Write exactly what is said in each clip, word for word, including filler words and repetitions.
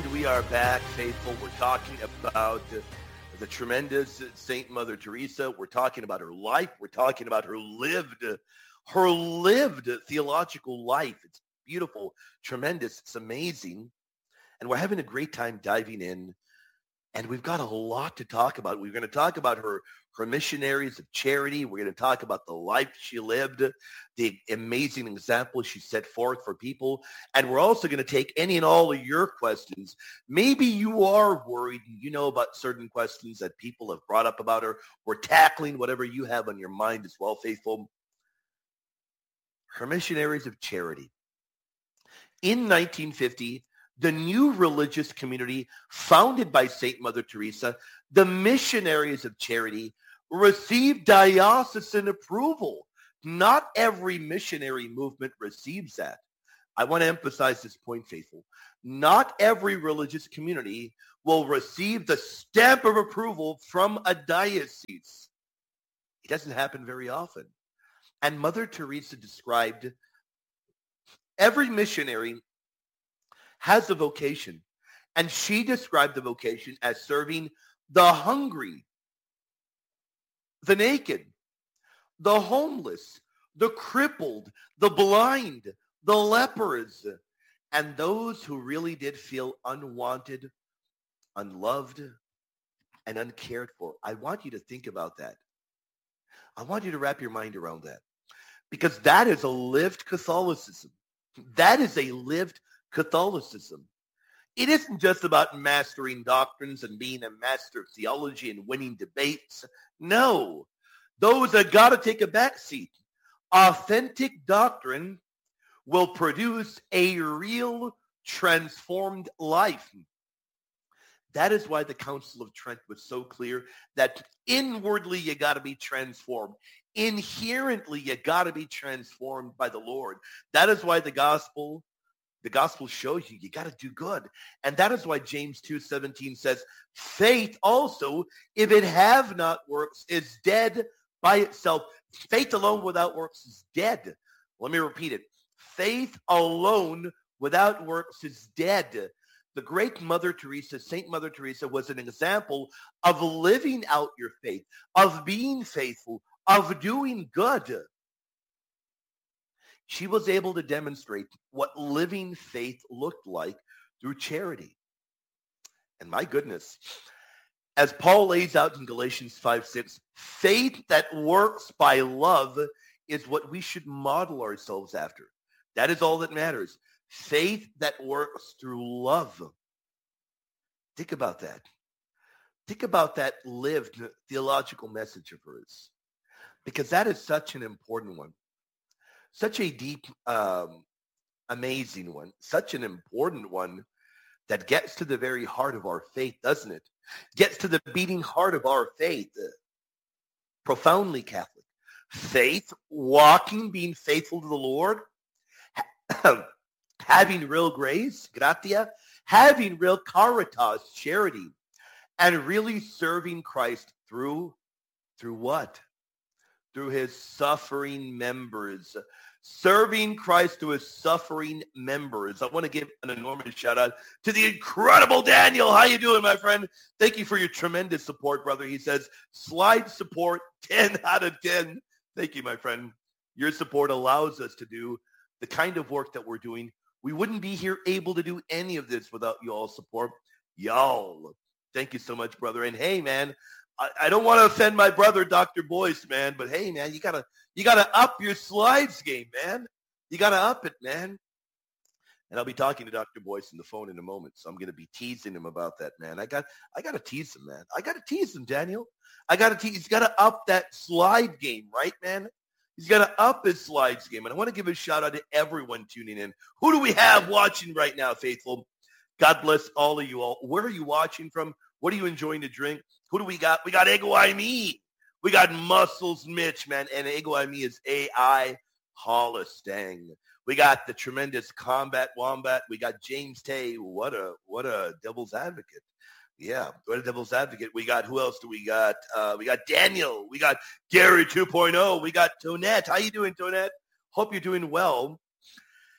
And we are back, faithful. We're talking about the, the tremendous Saint Mother Teresa. We're talking about her life. We're talking about her lived, her lived theological life. It's beautiful, tremendous. It's amazing. And we're having a great time diving in. And we've got a lot to talk about. We're going to talk about her, her missionaries of charity. We're going to talk about the life she lived, the amazing example she set forth for people. And we're also going to take any and all of your questions. Maybe you are worried, you know, about certain questions that people have brought up about her. We're tackling whatever you have on your mind as well, faithful. Her missionaries of charity. In nineteen fifty, the new religious community founded by Saint Mother Teresa, the Missionaries of Charity, received diocesan approval. Not every missionary movement receives that. I want to emphasize this point, faithful. Not every religious community will receive the stamp of approval from a diocese. It doesn't happen very often. And Mother Teresa described every missionary has a vocation. And she described the vocation as serving the hungry, the naked, the homeless, the crippled, the blind, the lepers, and those who really did feel unwanted, unloved, and uncared for. I want you to think about that. I want you to wrap your mind around that. Because that is a lived Catholicism. That is a lived Catholicism. It isn't just about mastering doctrines and being a master of theology and winning debates. No, those that got to take a back seat. Authentic doctrine will produce a real transformed life. That is why the Council of Trent was so clear that inwardly you got to be transformed. Inherently you got to be transformed by the Lord. That is why the gospel The gospel shows you, you got to do good. And that is why James two seventeen says, faith also, if it have not works, is dead by itself. Faith alone without works is dead. Let me repeat it. Faith alone without works is dead. The great Mother Teresa, Saint Mother Teresa, was an example of living out your faith, of being faithful, of doing good. She was able to demonstrate what living faith looked like through charity. And my goodness, as Paul lays out in Galatians five six, faith that works by love is what we should model ourselves after. That is all that matters. Faith that works through love. Think about that. Think about that lived theological message of hers, because that is such an important one. Such a deep, um, amazing one, such an important one that gets to the very heart of our faith, doesn't it? Gets to the beating heart of our faith. Uh, profoundly Catholic. Faith, walking, being faithful to the Lord, having real grace, gratia, having real caritas, charity, and really serving Christ through, through what? Through his suffering members. Serving Christ through his suffering members. I want to give an enormous shout out to the incredible Daniel. How you doing, my friend? Thank you for your tremendous support, brother. He says, slide support, ten out of ten. Thank you, my friend. Your support allows us to do the kind of work that we're doing. We wouldn't be here able to do any of this without y'all's support. Y'all. Thank you so much, brother. And hey, man, I don't want to offend my brother, Doctor Boyce, man, but hey, man, you gotta you gotta up your slides game, man. You gotta up it, man. And I'll be talking to Doctor Boyce on the phone in a moment, so I'm gonna be teasing him about that, man. I got I gotta tease him, man. I gotta tease him, Daniel. I gotta tease. He's gotta up that slide game, right, man? He's gotta up his slides game. And I want to give a shout out to everyone tuning in. Who do we have watching right now, faithful? God bless all of you all. Where are you watching from? What are you enjoying to drink? Who do we got? We got Ego I Me. We got Muscles Mitch, man. And Ego I Me is A I Holistang. We got the tremendous Combat Wombat. We got James Tay. What a what a devil's advocate. Yeah, what a devil's advocate. We got, who else do we got? Uh, we got Daniel. We got Gary two point oh. We got Tonette. How you doing, Tonette? Hope you're doing well.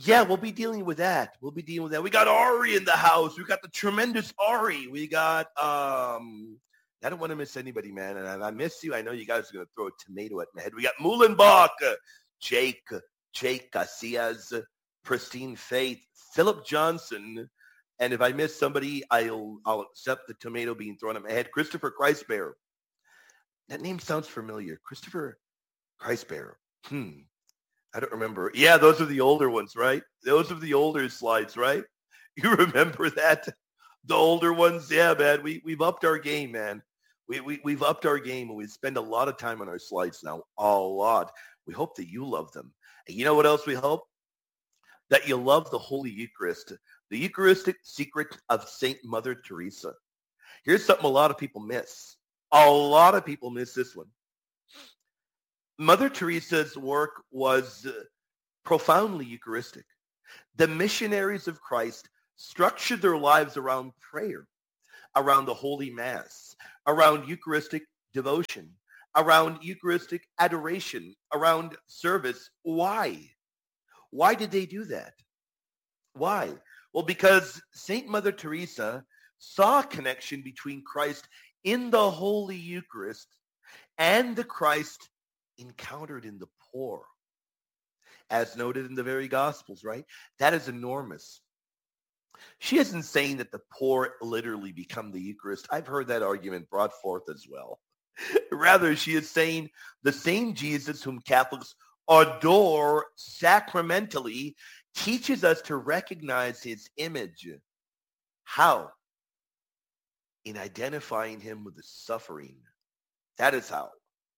Yeah, we'll be dealing with that. We'll be dealing with that. We got Ari in the house. We got the tremendous Ari. We got, um, I don't want to miss anybody, man. And I, I miss you. I know you guys are going to throw a tomato at my head. We got Muhlenbach, uh, Jake, uh, Jake Casillas, uh, Pristine Faith, Philip Johnson. And if I miss somebody, I'll, I'll accept the tomato being thrown at my head. Christopher Christbearer. That name sounds familiar. Christopher Christbearer. Hmm. I don't remember. Yeah, those are the older ones, right? Those are the older slides, right? You remember that? The older ones? Yeah, man. We, we've upped our game, man. We, we, we've upped our game, and we spend a lot of time on our slides now. A lot. We hope that you love them. And you know what else we hope? That you love the Holy Eucharist, the Eucharistic secret of Saint Mother Teresa. Here's something a lot of people miss. A lot of people miss this one. Mother Teresa's work was uh, profoundly Eucharistic. The missionaries of Christ structured their lives around prayer, around the Holy Mass, around Eucharistic devotion, around Eucharistic adoration, around service. Why? Why did they do that? Why? Well, because Saint Mother Teresa saw a connection between Christ in the Holy Eucharist and the Christ encountered in the poor, as noted in the very Gospels, right? That is enormous. She isn't saying that the poor literally become the Eucharist. I've heard that argument brought forth as well. Rather, she is saying the same Jesus whom Catholics adore sacramentally teaches us to recognize his image. How? In identifying him with the suffering. That is how.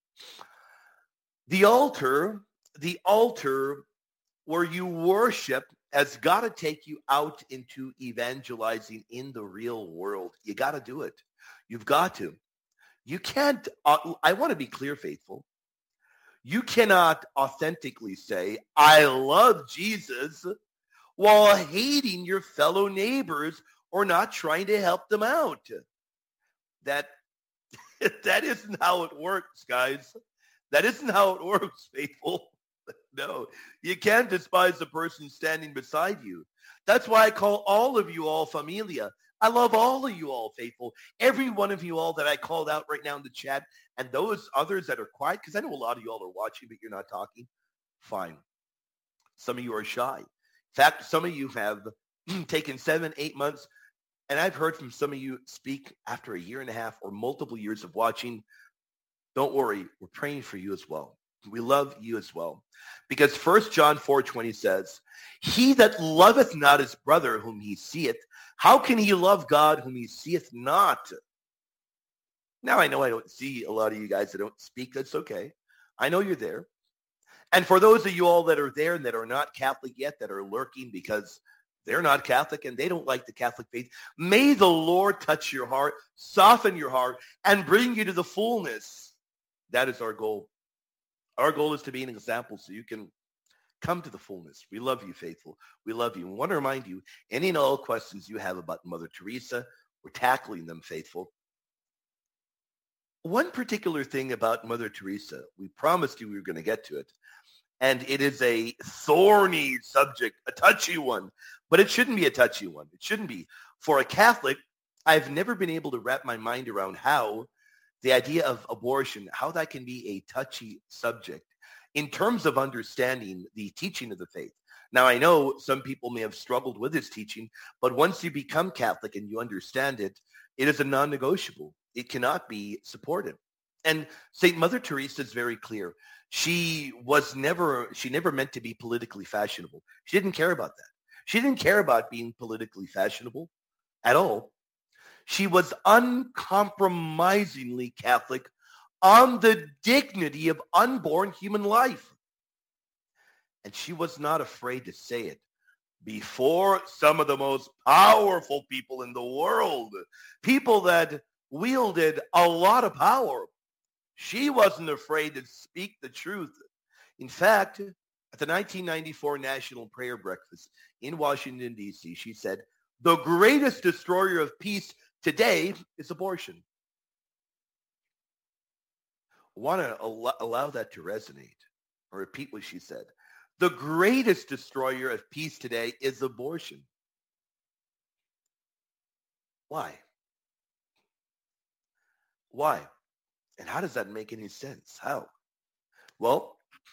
The altar, the altar where you worship has got to take you out into evangelizing in the real world. You got to do it. You've got to. You can't, uh, I want to be clear, faithful. You cannot authentically say, I love Jesus, while hating your fellow neighbors or not trying to help them out. That, that isn't how it works, guys. That isn't how it works, faithful. No, you can't despise the person standing beside you. That's why I call all of you all familia. I love all of you all, faithful. Every one of you all that I called out right now in the chat, and those others that are quiet, because I know a lot of you all are watching, but you're not talking. Fine. Some of you are shy. In fact, some of you have taken seven, eight months, and I've heard from some of you speak after a year and a half or multiple years of watching. Don't worry, we're praying for you as well. We love you as well. Because First John four twenty says, he that loveth not his brother whom he seeth, how can he love God whom he seeth not? Now, I know I don't see a lot of you guys that don't speak. That's okay. I know you're there. And for those of you all that are there and that are not Catholic yet, that are lurking because they're not Catholic and they don't like the Catholic faith, may the Lord touch your heart, soften your heart, and bring you to the fullness. That is our goal. Our goal is to be an example so you can come to the fullness. We love you, faithful. We love you. We want to remind you, any and all questions you have about Mother Teresa, we're tackling them, faithful. One particular thing about Mother Teresa, we promised you we were going to get to it, and it is a thorny subject, a touchy one, but it shouldn't be a touchy one. It shouldn't be. For a Catholic, I've never been able to wrap my mind around how the idea of abortion, how that can be a touchy subject in terms of understanding the teaching of the faith. Now, I know some people may have struggled with this teaching, but once you become Catholic and you understand it, it is a non-negotiable. It cannot be supported. And Saint Mother Teresa is very clear. She was never, she never meant to be politically fashionable. She didn't care about that. She didn't care about being politically fashionable at all. She was uncompromisingly Catholic on the dignity of unborn human life. And she was not afraid to say it before some of the most powerful people in the world, people that wielded a lot of power. She wasn't afraid to speak the truth. In fact, at the nineteen ninety-four National Prayer Breakfast in Washington, D C, she said, the greatest destroyer of peace today is abortion. I want to al- allow that to resonate or repeat what she said. The greatest destroyer of peace today is abortion. Why? Why? And how does that make any sense? How? Well,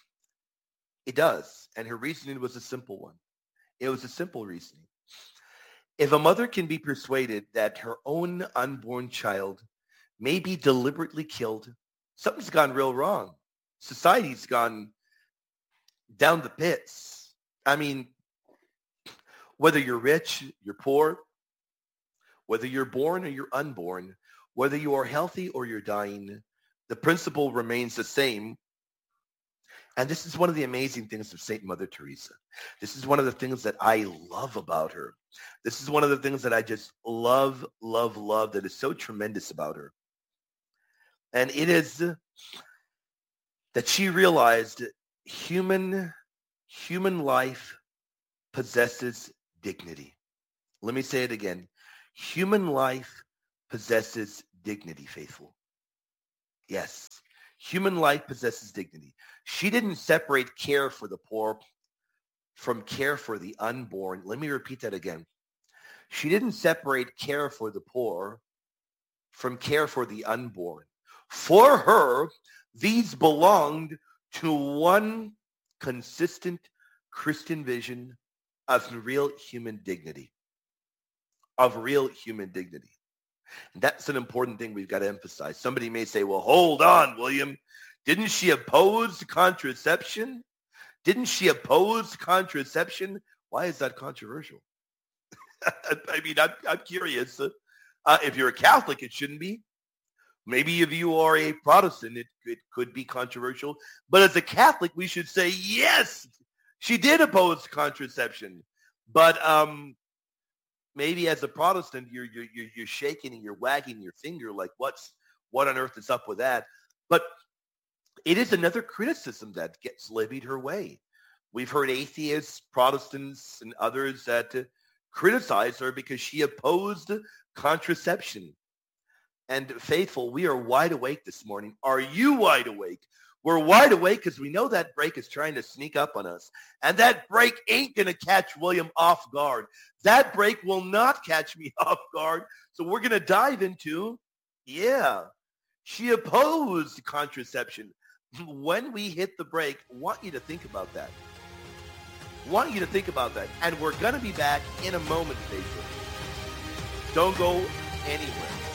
it does. And her reasoning was a simple one. It was a simple reasoning. If a mother can be persuaded that her own unborn child may be deliberately killed, something's gone real wrong. Society's gone down the pits. I mean, whether you're rich, you're poor, whether you're born or you're unborn, whether you are healthy or you're dying, the principle remains the same. And this is one of the amazing things of Saint Mother Teresa. This is one of the things that I love about her. This is one of the things that I just love, love, love that is so tremendous about her. And it is that she realized human, human life possesses dignity. Let me say it again. Human life possesses dignity, faithful. Yes, human life possesses dignity. She didn't separate care for the poor from care for the unborn. Let me repeat that again. She didn't separate care for the poor from care for the unborn. For her, these belonged to one consistent Christian vision of real human dignity, of real human dignity. And that's an important thing we've got to emphasize. Somebody may say, well, hold on, William. Didn't she oppose contraception? Didn't she oppose contraception? Why is that controversial? I mean, I'm, I'm curious. Uh, if you're a Catholic, it shouldn't be. Maybe if you are a Protestant, it, it could be controversial. But as a Catholic, we should say, yes, she did oppose contraception. But um, maybe as a Protestant, you're, you're, you're, you're shaking and you're wagging your finger like, what's, what on earth is up with that? But it is another criticism that gets levied her way. We've heard atheists, Protestants, and others that uh, criticize her because she opposed contraception. And faithful, we are wide awake this morning. Are you wide awake? We're wide awake because we know that break is trying to sneak up on us. And that break ain't going to catch William off guard. That break will not catch me off guard. So we're going to dive into, yeah, she opposed contraception. When we hit the break, I want you to think about that. I want you to think about that. And we're going to be back in a moment, faithful. Don't go anywhere.